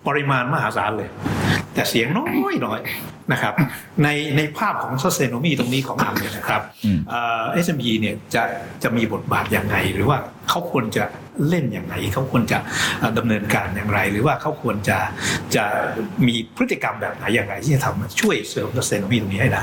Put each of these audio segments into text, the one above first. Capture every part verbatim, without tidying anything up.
ปริมาณมหาศาลเลยแต่เสียงน้อยน้อยนะครับในในภาพของ Sustainomy ตรงนี้ของเราเนี่ยนะครับเอ่อ เอส เอ็ม อี เนี่ยจะจะมีบทบาทอย่างไรหรือว่าเขาควรจะเล่นอย่างไรเขาควรจะดำเนินการอย่างไรหรือว่าเขาควรจะจะมีพฤติกรรมแบบไหนอย่างไรที่จะทำช่วยเสริม Sustainomy ตรงนี้ให้ได้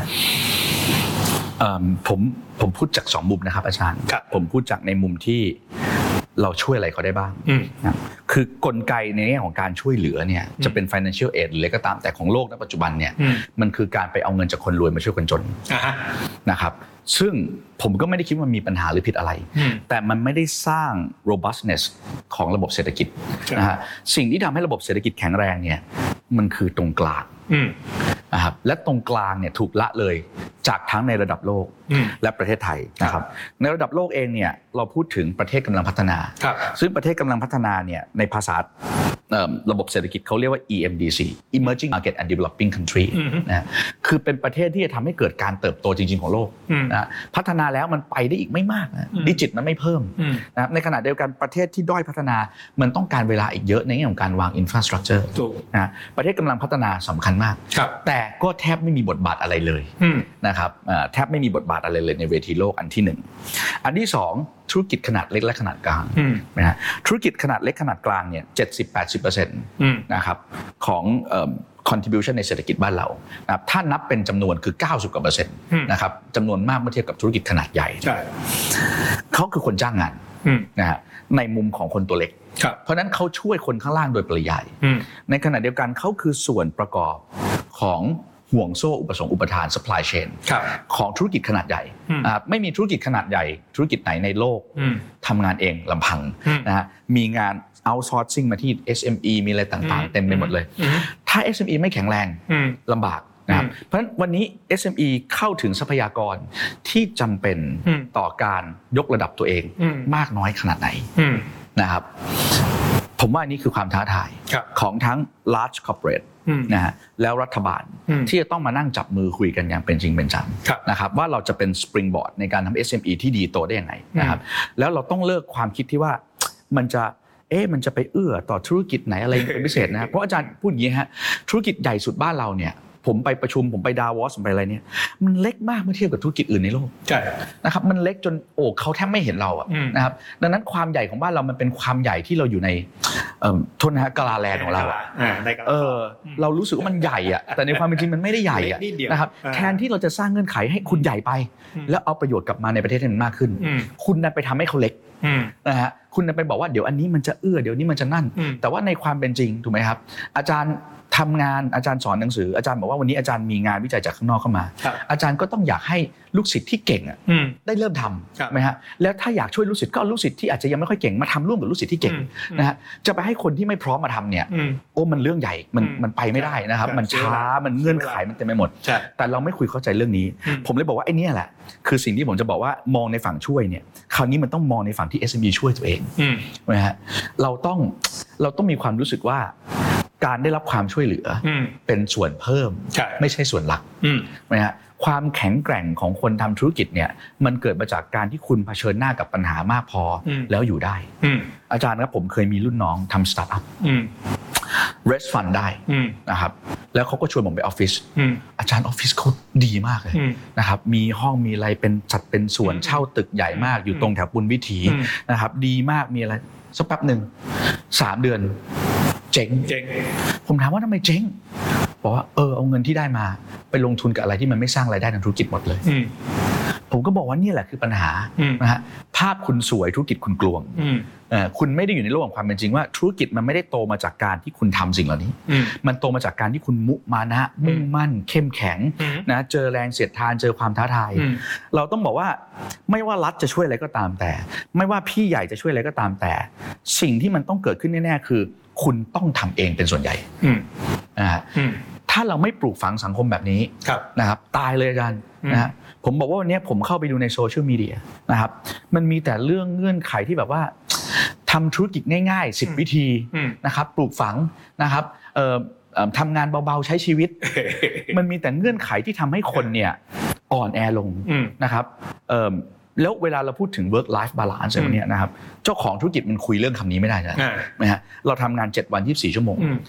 ผมผมพูดจากสองมุมนะครับอาจารย์ผมพูดจากในมุมที่เราช่วยอะไรเขาได้บ้างนะคือกลไกในแง่ของการช่วยเหลือเนี่ยจะเป็น financial aid หรืออะไรก็ตามแต่ของโลกณปัจจุบันเนี่ยมันคือการไปเอาเงินจากคนรวยมาช่วยคนจนนะครับซึ่งผมก็ไม่ได้คิดว่ามีปัญหาหรือผิดอะไรแต่มันไม่ได้สร้าง robustness ของระบบเศรษฐกิจนะฮะสิ่งที่ทำให้ระบบเศรษฐกิจแข็งแรงเนี่ยมันคือตรงกลางนะครับและตรงกลางเนี่ยถูกละเลยจากทั้งในระดับโลกและประเทศไทยนะครับในระดับโลกเองเนี่ยเราพูดถึงประเทศกำลังพัฒนาซึ่งประเทศกำลังพัฒนาเนี่ยในภาษาระบบเศรษฐกิจเขาเรียกว่า อี เอ็ม ดี ซี Emerging Market and Developing Country นะคือเป็นประเทศที่จะทำให้เกิดการเติบโตจริงๆของโลกนะพัฒนาแล้วมันไปได้อีกไม่มากนะดิจิตมันไม่เพิ่มนะในขณะเดียวกันประเทศที่ด้อยพัฒนามันต้องการเวลาอีกเยอะในแง่ของการวาง infrastructure นะประเทศกำลังพัฒนาสำคัญมากแต่ก็แทบไม่มีบทบาทอะไรเลยนะครับแทบไม่มีบทบาทอะไรเลยในเวทีโลกอันที่หนึ่งอันที่สองธุรกิจขนาดเล็กและขนาดกลางนะฮะธุรกิจขนาดเล็กขนาดกลางเนี่ย เจ็ดสิบถึงแปดสิบเปอร์เซ็นต์ นะครับของเอ่อ contribution ในเศรษฐกิจบ้านเรานะครับถ้านับเป็นจำนวนคือเก้าสิบกว่าเปอร์เซ็นต์นะครับจำนวนมากเมื่อเทียบกับธุรกิจขนาดใหญ่เขาคือคนจ้างงานนะฮะในมุมของคนตัวเล็กเพราะนั้นเขาช่วยคนข้างล่างโดยปริยายในขณะเดียวกันเขาคือส่วนประกอบของห่วงโซ่อุปสงค์อุปทาน supply chain ของธุรกิจขนาดใหญ่ไม่มีธุรกิจขนาดใหญ่ธุรกิจไหนในโลกทำงานเองลำพังนะฮะมีงาน outsourcing มาที่ เอส เอ็ม อี มีอะไรต่างๆเต็มไปหมดเลยถ้า เอส เอ็ม อี ไม่แข็งแรงลำบากนะครับเพราะฉะนั้นวันนี้ เอส เอ็ม อี เข้าถึงทรัพยากรที่จำเป็นต่อการยกระดับตัวเองมากน้อยขนาดไหนนะครับผมว่านี่คือความท้าทายของทั้ง large corporate นะฮะแล้วรัฐบาลที่จะต้องมานั่งจับมือคุยกันอย่างเป็นจริงเป็นจังนะครับว่าเราจะเป็น springboard ในการทำ เอส เอ็ม อี ที่ดีโตได้ยังไงนะครับแล้วเราต้องเลิกความคิดที่ว่ามันจะเอ๊ะมันจะไปเอื้อต่อธุรกิจไหนอะไรเป็นพิเศษนะเพราะอาจารย์พูดอย่างนี้ฮะธุรกิจใหญ่สุดบ้านเราเนี่ยผมไปประชุมผมไปดาวอสผมไปอะไรเนี่ยมันเล็กมากเมื่อเทียบกับธุรกิจอื่นในโลกใช่นะครับมันเล็กจนโอ้เขาแทบไม่เห็นเราอ่ะนะครับดังนั้นความใหญ่ของบ้านเรามันเป็นความใหญ่ที่เราอยู่ในเอ่อโทษนะฮะกะลาแลนด์ของเราอ่ะเออเรารู้สึกว่ามันใหญ่อ่ะแต่ในความเป็นจริงมันไม่ได้ใหญ่อ่ะนะครับแทนที่เราจะสร้างเงื่อนไขให้คุณใหญ่ไปแล้วเอาประโยชน์กลับมาในประเทศให้มันมากขึ้นคุณดันไปทำให้เขาเล็กนะฮะคุณดันไปบอกว่าเดี๋ยวอันนี้มันจะเอื้อเดี๋ยวนี้มันจะนั่นแต่ว่าในความเป็นจริงถูกไหมครับอาจารย์ทำงานอาจารย์สอนหนังสืออาจารย์บอกว่าวันนี้อาจารย์มีงานวิจัยจากข้างนอกเข้ามาอาจารย์ก็ต้องอยากให้ลูกศิษย์ที่เก่งอ่ะได้เริ่มทำไหมฮะแล้วถ้าอยากช่วยลูกศิษย์ก็เอาลูกศิษย์ที่อาจจะยังไม่ค่อยเก่งมาทำร่วมกับลูกศิษย์ที่เก่งนะฮะจะไปให้คนที่ไม่พร้อมมาทำเนี่ยโอ้มันเรื่องใหญ่มันมันไปไม่ได้นะครับมันช้ามันเงื่อนไขมันเต็มไปหมดแต่เราไม่คุยเข้าใจเรื่องนี้ผมเลยบอกว่าไอ้นี่แหละคือสิ่งที่ผมจะบอกว่ามองในฝั่งช่วยเนี่ยคราวนี้มันต้องมองในฝั่งที่ เอส เอ็ม อี ช่วยตัวเองนะฮะเราต้องเราต้องมีความรู้สึกว่าการได้รับความช่วยเหลือเป็นส่วนเพิ่มไม่ใช่ส่วนหลักนะฮะความแข็งแกร่งของคนทำธุรกิจเนี่ยมันเกิดมาจากการที่คุณเผชิญหน้ากับปัญหามากพอแล้วอยู่ได้อาจารย์ครับผมเคยมีรุ่นน้องทำสตาร์ทอัพเรสฟันได้นะครับแล้วเขาก็ชวนผมไปออฟฟิศอาจารย์ออฟฟิศเขาดีมากเลยนะครับมีห้องมีอะไรเป็นจัดเป็นส่วนเช่าตึกใหญ่มากอยู่ตรงแถวบุญวิถีนะครับดีมากมีอะไรสักแป๊บนึงสามเดือนเจ๊งผมถามว่าทำไมเจ๊งบอกว่าเออเอาเงินที่ได้มาไปลงทุนกับอะไรที่มันไม่สร้างรายได้ทางธุรกิจหมดเลยผมก็บอกว่านี่แหละคือปัญหานะฮะภาพคุณสวยธุรกิจคุณกลวงคุณไม่ได้อยู่ในโลกของความเป็นจริงว่าธุรกิจมันไม่ได้โตมาจากการที่คุณทำสิ่งเหล่านี้มันโตมาจากการที่คุณมุมานะมุ่งมั่นเข้มแข็งนะเจอแรงเสียดทานเจอความท้าทายเราต้องบอกว่าไม่ว่ารัฐจะช่วยอะไรก็ตามแต่ไม่ว่าพี่ใหญ่จะช่วยอะไรก็ตามแต่สิ่งที่มันต้องเกิดขึ้นแน่ๆคือคุณต้องทำเองเป็นส่วนใหญ่นะฮะถ้าเราไม่ปลูกฝังสังคมแบบนี้นะครับตายเลยอาจารย์นะฮะผมบอกว่าวันนี้ผมเข้าไปดูในโซเชียลมีเดียนะครับมันมีแต่เรื่องเงื่อนไขที่แบบว่าทำธุรกิจง่ายๆสิบวิธีนะครับปลูกฝังนะครับทำงานเบาๆใช้ชีวิตมันมีแต่เงื่อนไขที่ทำให้คนเนี่ยอ่อนแอลงนะครับแล้วเวลาเราพูดถึง work life balance อะไรเนี่ยนะครับเจ้าของธุรกิจมันคุยเรื่องคำนี้ไม่ได้ใช่ไหมฮะเราทำงานเจ็ดวันยี่สิบสี่ชั่วโมง